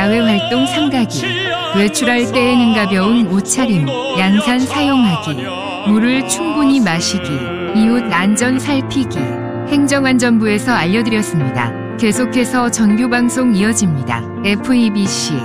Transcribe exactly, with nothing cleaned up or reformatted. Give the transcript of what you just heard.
야외활동 삼가기, 외출할 때에는 가벼운 옷차림, 양산 사용하기, 물을 충분히 마시기, 이웃 안전 살피기. 행정안전부에서 알려드렸습니다. 계속해서 정규방송 이어집니다. 에프이비씨